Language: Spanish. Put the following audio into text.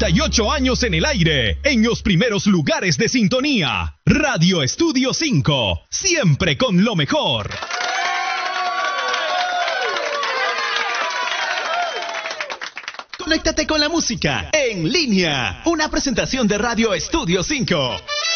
38 años en el aire, en los primeros lugares de sintonía. Radio Estudio 5, siempre con lo mejor. Conéctate con la música en línea. Una presentación de Radio Estudio 5.